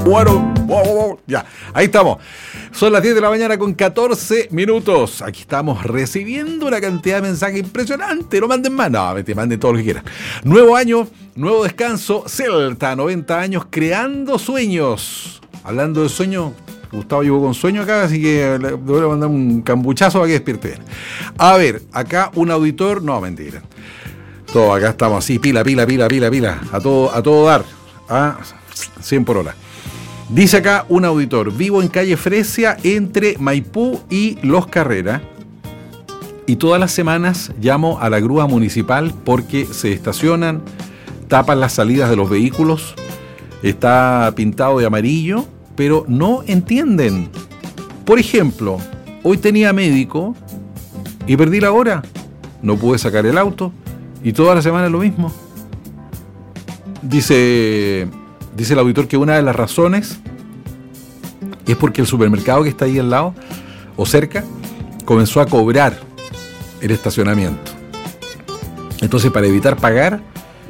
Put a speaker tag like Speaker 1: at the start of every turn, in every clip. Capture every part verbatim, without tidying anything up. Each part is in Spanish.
Speaker 1: Bueno, bueno, ya, ahí estamos. Son las diez de la mañana con catorce minutos. Aquí estamos recibiendo una cantidad de mensajes impresionante. No manden más, no, te manden todo lo que quieran. Nuevo año, nuevo descanso. Celta, noventa años, creando sueños. Hablando de sueño, Gustavo llegó con sueño acá, así que le voy a mandar un cambuchazo para que despierte bien. A ver, acá un auditor, no, mentira. Todo, acá estamos así, pila, pila, pila, pila, pila. A todo, a todo dar. A cien por hora. Dice acá un auditor, vivo en calle Fresia entre Maipú y Los Carreras y todas las semanas llamo a la grúa municipal porque se estacionan, tapan las salidas de los vehículos, está pintado de amarillo, pero no entienden. Por ejemplo, hoy tenía médico y perdí la hora, no pude sacar el auto y toda la semana es lo mismo. Dice... Dice el auditor que una de las razones es porque el supermercado que está ahí al lado o cerca comenzó a cobrar el estacionamiento. Entonces, para evitar pagar,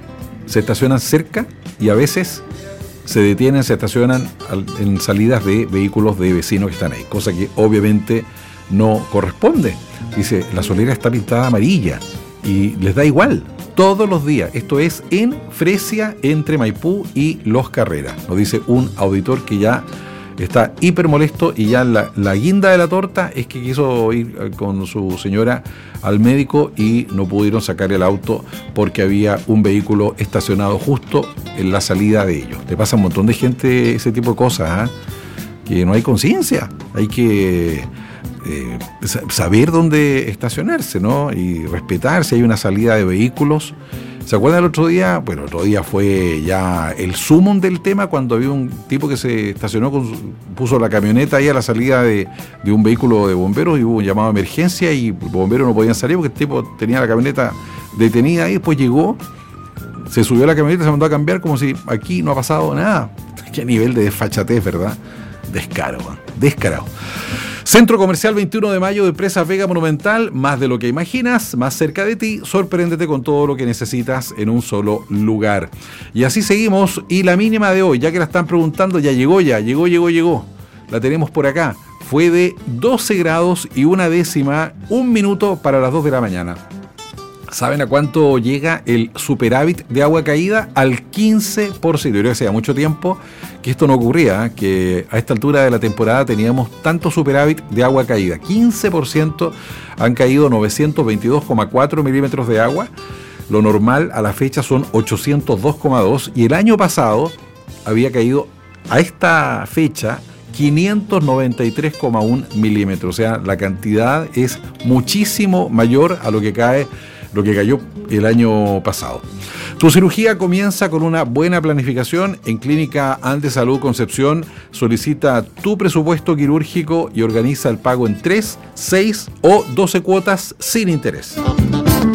Speaker 1: se estacionan cerca y a veces se detienen, se estacionan en salidas de vehículos de vecinos que están ahí, cosa que obviamente no corresponde. Dice, la solera está pintada amarilla y les da igual. Todos los días. Esto es en Fresia, entre Maipú y Los Carreras. Nos dice un auditor que ya está hiper molesto y ya la, la guinda de la torta es que quiso ir con su señora al médico y no pudieron sacar el auto porque había un vehículo estacionado justo en la salida de ellos. Le pasa a un montón de gente ese tipo de cosas, ¿eh? Que no hay conciencia. Hay que... Eh, saber dónde estacionarse, ¿no? Y respetar si hay una salida de vehículos. ¿Se acuerdan el otro día? Bueno, el otro día fue ya el sumum del tema cuando había un tipo que se estacionó, con, puso la camioneta ahí a la salida de, de un vehículo de bomberos y hubo un llamado de emergencia y los bomberos no podían salir porque el tipo tenía la camioneta detenida y después llegó, se subió a la camioneta y se mandó a cambiar como si aquí no ha pasado nada. Qué nivel de desfachatez, ¿verdad? Descaro, man. Descarado. Centro Comercial veintiuno de mayo de Presas Vega Monumental, más de lo que imaginas, más cerca de ti, sorpréndete con todo lo que necesitas en un solo lugar. Y así seguimos, y la mínima de hoy, ya que la están preguntando, ya llegó ya, llegó, llegó, llegó, la tenemos por acá, fue de doce grados y una décima, un minuto para las dos de la mañana. ¿Saben a cuánto llega el superávit de agua caída? Al quince por ciento. Yo creo que hacía mucho tiempo que esto no ocurría, ¿eh? Que a esta altura de la temporada teníamos tanto superávit de agua caída. quince por ciento han caído novecientos veintidós coma cuatro milímetros de agua. Lo normal a la fecha son ochocientos dos coma dos y el año pasado había caído a esta fecha quinientos noventa y tres coma uno milímetros. O sea, la cantidad es muchísimo mayor a lo que cae lo que cayó el año pasado. Tu cirugía comienza con una buena planificación. En Clínica Andes Salud Concepción solicita tu presupuesto quirúrgico y organiza el pago en tres, seis o doce cuotas sin interés.